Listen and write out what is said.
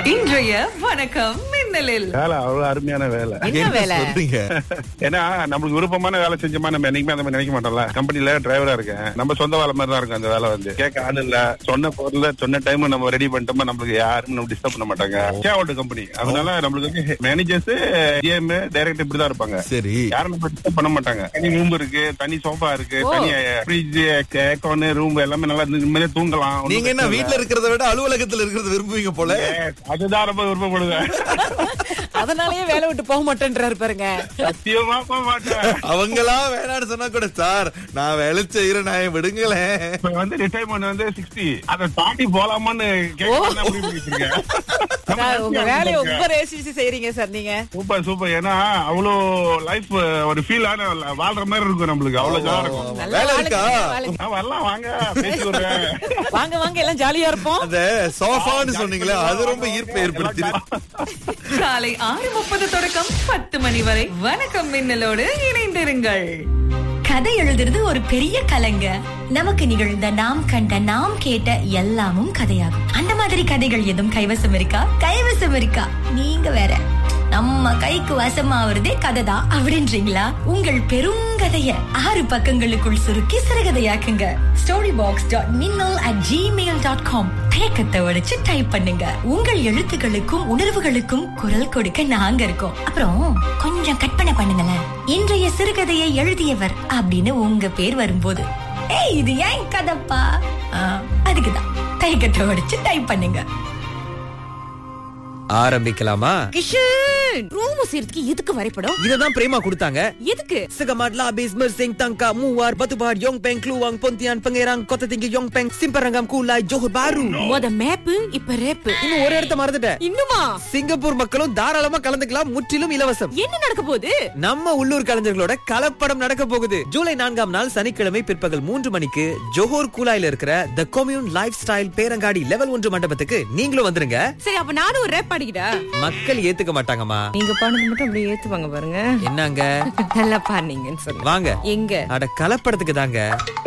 இன்றைய வணக்கம் மின்னலில் வேலை அவ்வளவு அருமையான வேலை. என்ன வேலை? ஏன்னா நம்மளுக்கு விருப்பமான வேலை செஞ்சோமா நம்ம என்னைக்குமே அந்த மாதிரி நினைக்க மாட்டோம்ல. கம்பெனில டிரைவரா இருக்கேன், நம்ம சொந்த வேலை மாதிரி தான் இருக்கும். அந்த வேலை வந்து கேட்க ஆள் இல்ல, சொன்ன பொருள் சொன்ன டைம் நம்ம ரெடி பண்ணிட்டோமா நம்மளுக்கு யாரும் நம்ம டிஸ்டர்ப் பண்ண மாட்டாங்க. ஷேர் கம்பெனி, அதனால நம்மளுக்கு வந்து மேனேஜர்ஸ் ஜிஎம் டைரக்டர் இப்படிதான் இருப்பாங்க. சரி, யாரும் நம்ம டிஸ்டர்ப் பண்ண மாட்டாங்க. தனி ரூம் இருக்கு, தனி சோஃபா இருக்கு, தனி ஃப்ரிட்ஜ், ஏக்கோன் ரூம் எல்லாமே நல்லா நிம்மதியா தூங்கலாம். நீங்க என்ன வீட்டுல இருக்கிறத விட அலுவலகத்துல இருக்கிறத விரும்புவீங்க போல. அதுதான் ரொம்ப விருப்பப்படுவேன். அதனாலயே வேலை விட்டு போக மாட்டேன்றாரு பாருங்க. சத்தியமா போக மாட்டேன். அவங்களா வேணான்னு சொன்னா கூட சார் நான் வேலை செய்யறேன் நான் விடுங்களேன். இப்ப வந்து ரிட்டைர்மெண்ட் வந்து 60, அதை தாண்டி போலாமான்னு உங்க வேலையை ரொம்ப ரேசிச்சு செய்றீங்க சார் நீங்க. Super super. ஏன்னா அவ்வளோ லைஃப் ஒரு ஃபீல் ஆன வாழ்ற மாதிரி இருக்கும் நம்மளுக்கு. அவ்வளவு ஜாலியா இருக்கும். வேலை இருக்கா? வரலாம் வாங்க, பேசி விடுறேன். வாங்க வாங்க, எல்லாம் ஜாலியா இருப்போம். அந்த சோஃபான்னு சொன்னீங்களே அது ரொம்ப ஈர்ப்பை ஏற்படுத்தி. காலை 6:30 தொடக்கம் 10 மணி வரை வணக்கம் மின்னலோடு இணைந்திருங்கள். கதை எழுதுறது ஒரு பெரிய கலைங்க. நமக்கு நிகழ்ந்த, நாம் கண்ட, நாம் கேட்ட எல்லாமும் கதையாகும். அந்த மாதிரி கதைகள் எதுவும் கைவசம் இருக்கா? கைவசம் இருக்கா? நீங்க வேற. நம்ம கைக்கு வசமாவதே கதை தான் அப்படின்றீங்களா? உங்கள் பெருங்கதைய 6 பக்கங்களுக்குள் சுருக்கி சிறுகதையாக்குங்க. storybox.minnal@gmail.com. தேக்கத்தை உடைச்சு டைப் பண்ணுங்க. உங்கள் எழுத்துக்களுக்கும் உணர்வுகளுக்கும் குரல் கொடுக்க நாங்க இருக்கோம். அப்புறம் கொஞ்சம் கற்பனை பண்ணுங்களேன். இன்றைய சிறுகதையை எழுதியவர் அப்படின்னு உங்க பேர் வரும்போது, ஏய் இது ஏன் கதைப்பா, அதுக்குதான் தேக்கத்தை உடைச்சு டைப் பண்ணுங்க. ஆரம்பிக்கலாமா? கிஷன், ரூம் சீர்த்துக்கு எதுக்கு வரைபடம்? இததான் பிரேமா கொடுத்தாங்க. எதுக்கு? சகமாட்லா பிஸ்மர் சிங் தங்கா Muar பத்துபார் Yong Peng Kluang Pontian Pengerang கொத்ததிங்க Yong Peng சிம்பரங்கம் Kulai Johor பாரு. மொத மேப், இப்ப ரேப். இன்னும் ஒரு இடத்த மறந்துட்டேன். இன்னுமா? சிங்கப்பூர் மக்களும் தாராளமா கலந்துக்கலாம், முற்றிலும் இலவசம். என்ன நடக்க போகுது? நம்ம உள்ளூர் கலைஞர்களோட கலப்படம் நடக்க போகுது. ஜூலை 4ஆம் நாள் சனிக்கிழமை பிற்பகல் 3 மணிக்கு ஜோஹர் கூலாயில இருக்கிற தி கம்யூன் லைஃப் ஸ்டைல் பேரங்காடி லெவல் 1 மண்டபத்துக்கு நீங்களும் வந்துருங்க. சரி, அப்ப நானும் ஒரு ரேப் பாடிக்கிட்டா? மக்கள் ஏத்துக்க மாட்டாங்கம்மா. நீங்க பாடுறது மட்டும் அப்படியே ஏத்துவாங்க பாருங்க. என்னங்க நல்லா பாடுனீங்கன்னு சொல்லுங்க. வாங்க. எங்க? அட கலப்படத்துக்கு தாங்க.